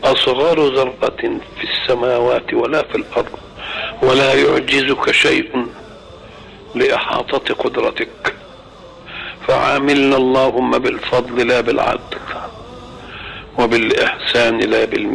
أصغر ذرة في السماوات ولا في الأرض ولا يعجزك شيء لإحاطة قدرتك. فعاملنا اللهم بالفضل لا بالعدل، وبالإحسان لا بالمثل.